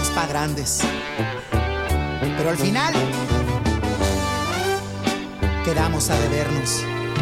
quedamos pa' grandes. Pero al final, quedamos a debernos.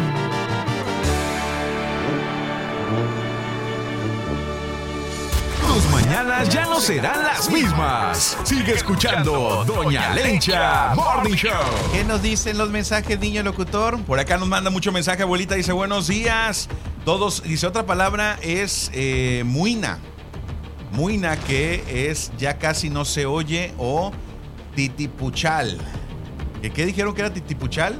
Tus mañanas ya no serán las mismas. Sigue escuchando Doña Lencha Morning Show. ¿Qué nos dicen los mensajes, niño locutor? Por acá nos manda mucho mensaje, abuelita. Dice, buenos días. Todos, dice, otra palabra es muina. Muina, que es ya casi no se oye, o titipuchal. ¿Qué dijeron que era titipuchal?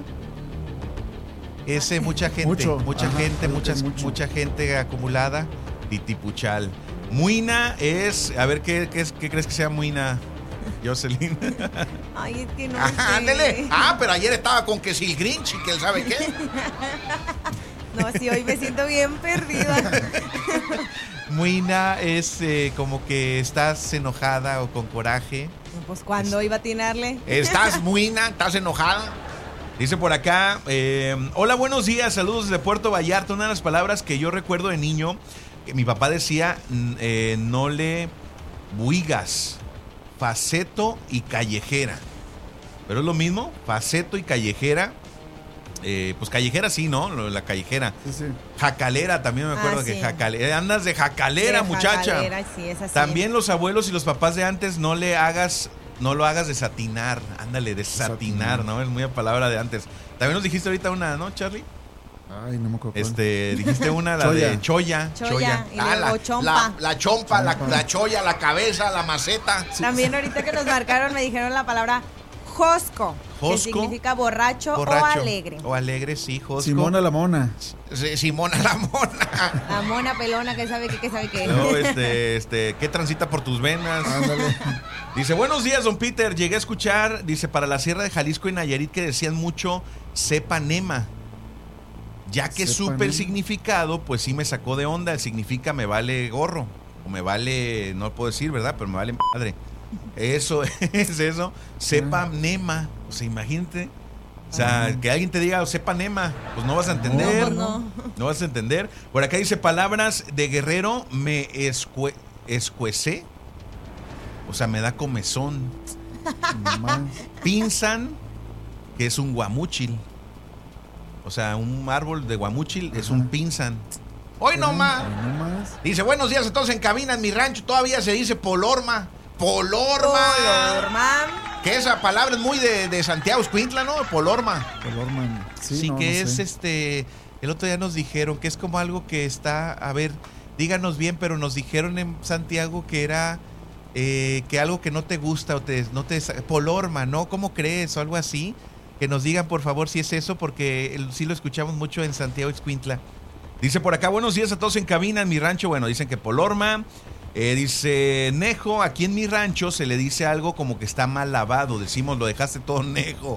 Ese, mucha gente, mucha gente acumulada. Titipuchal. Muina es, a ver, ¿qué crees que sea muina, Jocelyn? Ay, es que no sé. Ándele. Pero ayer estaba con que si el Grinch y que él sabe qué. No, sí, hoy me siento bien perdida. Muina es como que estás enojada o con coraje. Pues, ¿cuándo iba a atinarle? ¿Estás muina? ¿Estás enojada? Dice por acá, hola, buenos días, saludos desde Puerto Vallarta. Una de las palabras que yo recuerdo de niño, que mi papá decía, no le buigas, faceto y callejera. Pero es lo mismo, faceto y callejera. Pues callejera sí, ¿no? La callejera. Sí. Jacalera, también me acuerdo que jacalera. Andas de jacalera, muchacha. Jacalera, sí, es así. También los abuelos y los papás de antes, no lo hagas desatinar. Ándale, desatinar, ¿no? Es muy a palabra de antes. También nos dijiste ahorita una, ¿no, Charlie? Ay, no me acuerdo. Dijiste una, la de choya. Y luego chompa. La chompa, la choya, la cabeza, la maceta. También ahorita que nos marcaron me dijeron la palabra josco, que significa borracho o alegre. O alegre, sí, josco. Simona la mona. Simona la mona. La mona pelona, que sabe qué sabe qué. No, ¿qué transita por tus venas? Ándale. Dice, buenos días, don Peter. Llegué a escuchar, dice, para la Sierra de Jalisco y Nayarit que decían mucho sepa nema. Ya que supe el significado, pues sí me sacó de onda. Significa me vale gorro. O me vale, no puedo decir, ¿verdad? Pero me vale madre. Eso es eso. Sepa nema. O sea, imagínate. O sea, que alguien te diga sepa nema. Pues no vas a entender. No vas a entender. Por acá dice palabras de guerrero. Me escuecé. O sea, me da comezón. Pinzan, que es un guamúchil. O sea, un árbol de guamúchil es un pinzan. Hoy nomás. Dice, buenos días a todos en cabina. En mi rancho todavía se dice polorma. Polorma. Que esa palabra es muy de Santiago Escuintla, ¿no? Polorma. Sí, no, que no es sé. El otro día nos dijeron que es como algo que está, a ver, díganos bien, pero nos dijeron en Santiago que era que algo que no te gusta o no te polorma, ¿no? ¿Cómo crees? O algo así. Que nos digan, por favor, si es eso, porque sí lo escuchamos mucho en Santiago Escuintla. Dice por acá, buenos días a todos en cabina, en mi rancho. Bueno, dicen que polorma. Dice Nejo, aquí en mi rancho se le dice algo como que está mal lavado. Decimos, lo dejaste todo nejo.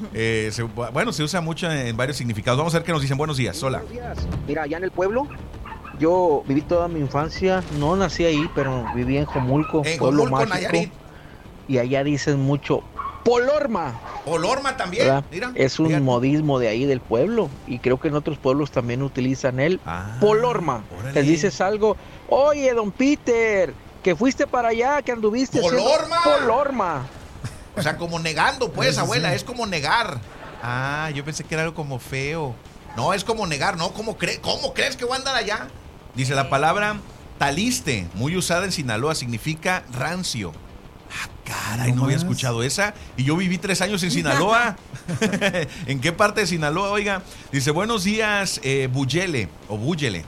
Se usa mucho en varios significados. Vamos a ver qué nos dicen. Buenos días, hola. Buenos días. Mira, allá en el pueblo, yo viví toda mi infancia. No nací ahí, pero viví en Jomulco, pueblo mágico. Nayarit. Y allá dicen mucho polorma. Polorma también. Mira, es un modismo de ahí del pueblo. Y creo que en otros pueblos también utilizan el polorma. Órale. Les dices algo, oye, don Peter, que fuiste para allá, que anduviste polorma. Polorma. O sea, como negando, pues, abuela, es como negar. Yo pensé que era algo como feo. No, es como negar, ¿no? ¿Cómo crees que voy a andar allá? Dice la palabra taliste, muy usada en Sinaloa, significa rancio. Caray, no había escuchado esa. Y yo viví 3 años en Sinaloa. ¿En qué parte de Sinaloa, oiga? Dice, buenos días, Buyele o Buyele.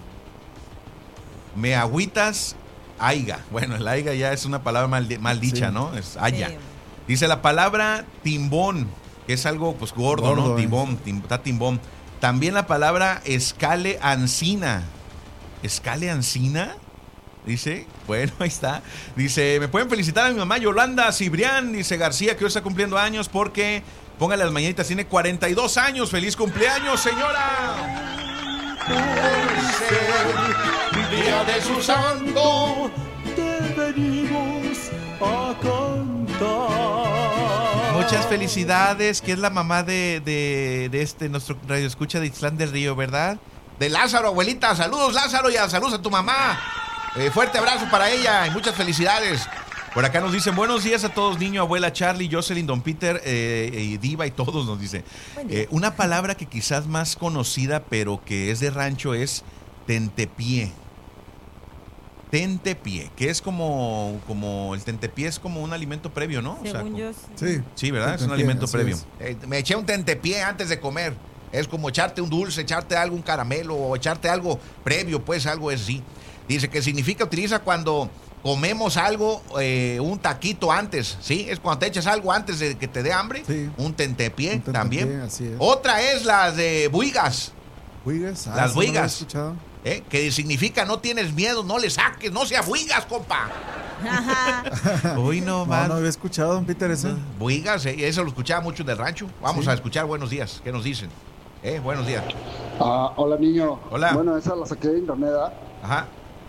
Me agüitas, aiga. Bueno, el aiga ya es una palabra mal dicha, ¿no? Es haya. Sí. Dice la palabra timbón, que es algo pues gordo, ¿no? Timbón, está timbón. También la palabra escale ancina. ¿Escale ancina? Dice, bueno, ahí está. Dice, me pueden felicitar a mi mamá Yolanda Cibrián, dice García, que hoy está cumpliendo años porque, póngale las mañanitas, tiene 42 años. ¡Feliz cumpleaños, señora! Día de su santo, te venimos a cantar. Muchas felicidades, que es la mamá de nuestro radioescucha de Ixtlán del Río, ¿verdad? De Lázaro, abuelita. Saludos, Lázaro, y saludos a tu mamá. Fuerte abrazo para ella y muchas felicidades. Por acá nos dicen, buenos días a todos, niño, abuela, Charlie, Jocelyn, Don Peter, y Diva y todos nos dice. Una palabra que quizás más conocida, pero que es de rancho, es tentepié. Tentepié, que es como el tentepié es como un alimento previo, ¿no? Según yo, sí. Sí, ¿verdad? Es un alimento previo. Me eché un tentepié antes de comer. Es como echarte un dulce, echarte algo, un caramelo, o echarte algo previo, pues algo así. Dice que significa, utiliza cuando comemos algo, un taquito antes, ¿sí? Es cuando te echas algo antes de que te dé hambre. Sí. Un tentepié también. Así es. Otra es las de buigas. ¿Buigas? Las buigas. ¿No lo he escuchado? Que significa no tienes miedo, no le saques, no seas buigas, compa. Uy, no, No había escuchado, don Peter, ese. Buigas, eso lo escuchaba mucho del rancho. Vamos a escuchar buenos días, ¿qué nos dicen? Buenos días. Hola, niño. Hola. Bueno, esa la saqué de internet, ¿verdad? Ajá.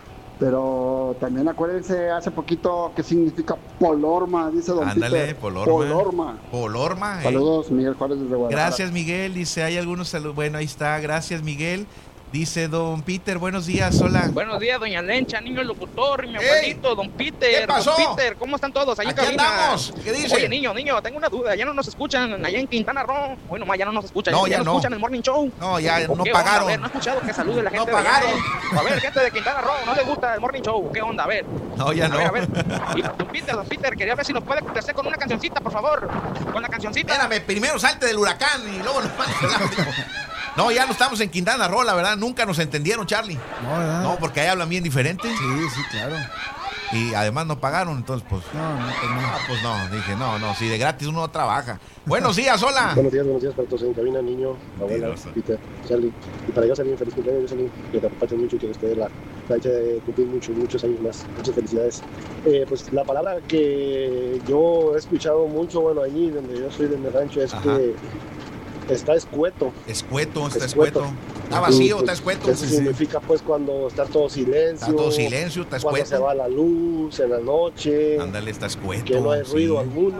Pero también acuérdense hace poquito qué significa polorma, dice don Ándale, Peter. polorma. Polorma. Saludos, Miguel Juárez desde Guadalajara. Gracias, Miguel. Dice, hay algunos saludos. Bueno, ahí está. Gracias, Miguel. Dice Don Peter, buenos días, hola. Buenos días, doña Lencha, niño locutor, mi abuelito, Don Peter. ¿Qué pasó? Don Peter, ¿cómo están todos? Ahí en Aquí cabina. andamos. ¿Qué dice? Oye, niño, tengo una duda. Ya no nos escuchan allá en Quintana Roo. Bueno, ya no nos escuchan. No, ya nos no. escuchan el Morning Show. No, ya ¿O no qué pagaron. Onda? A ver, no he escuchado que salude la gente. No pagaron. De allá. A ver, gente de Quintana Roo, ¿no le gusta el Morning Show? ¿Qué onda? A ver. No, ya no. A ver. Y Don Peter, quería ver si nos puede contestar con una cancioncita, por favor. Con la cancioncita. Espérame, primero salte del huracán y luego nos mandas el audio. No, ya no estamos en Quintana Roo, la verdad. Nunca nos entendieron, Charlie. No, ¿verdad? No, porque ahí hablan bien diferente. Sí, claro. Y además no pagaron, entonces pues... pues no, dije, no, si de gratis uno no trabaja. Buenos días, hola. Buenos días para todos en cabina, niño, abuela, Peter, Charlie. Y para Jocelyn, feliz cumpleaños, Jocelyn. Que te apapachen mucho y que les quede la fecha de cumplir muchos años más. Muchas felicidades. Pues la palabra que yo he escuchado mucho, bueno, allí donde yo soy de mi rancho, es que está escueto. Escueto. Está vacío, está escueto. Eso significa pues cuando está todo silencio. Está escueto. Cuando se va la luz en la noche. Ándale, está escueto. Que no hay ruido alguno.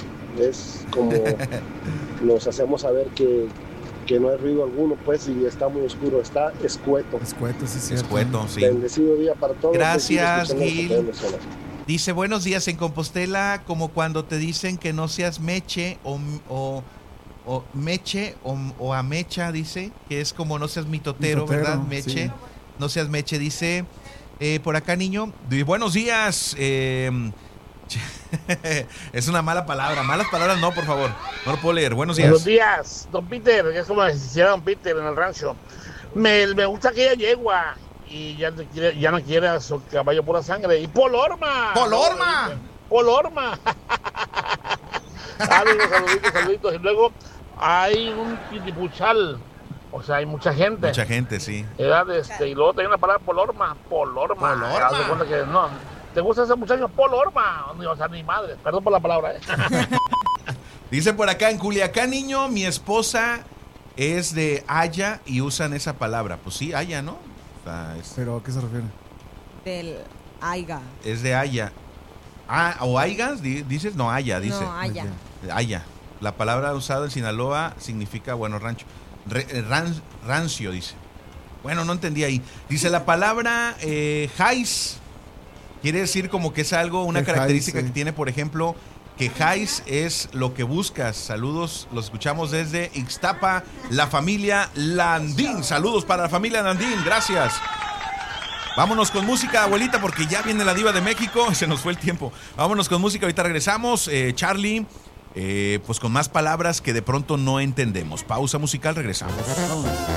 Es como nos hacemos saber que no hay ruido alguno, pues, y está muy oscuro. Está escueto. Escueto, sí, sí. Escueto, sí. Bendecido día para todos. Gracias, Gil. Dice, buenos días en Compostela, como cuando te dicen que no seas meche o meche o amecha, dice, que es como no seas mitotero, ¿verdad? Meche, sí. No seas meche, dice, por acá, niño, buenos días, es una mala palabra, malas palabras no, por favor, no lo puedo leer, buenos días. Buenos días, don Peter, es como si hiciera don Peter en el rancho, me gusta aquella yegua, y ya no quiere a su caballo pura sangre, y ¡Polorma! Saluditos, y luego hay un titipuchal, o sea, hay mucha gente. Mucha gente, sí. Y luego tengo una palabra polorma. Haz de cuenta que no. ¿Te gusta ese muchacho? Polorma. O sea, ni madre. Perdón por la palabra. Dice por acá, en Culiacán, niño, mi esposa es de Haya y usan esa palabra. Pues sí, Haya, ¿no? O sea, ¿Pero a qué se refiere? Del Aiga. Es de Haya. ¿O Aigas? ¿Dices? No, Haya, dice. No, Haya. Haya. La palabra usada en Sinaloa significa, bueno, rancho. Rancio, dice. Bueno, no entendí ahí. Dice la palabra jais. Quiere decir como que es algo, una característica que tiene, por ejemplo, que jais es lo que buscas. Saludos, los escuchamos desde Ixtapa, la familia Landín. Saludos para la familia Landín, gracias. Vámonos con música, abuelita, porque ya viene la diva de México. Se nos fue el tiempo. Vámonos con música, ahorita regresamos. Charlie, pues con más palabras que de pronto no entendemos. Pausa musical, regresamos.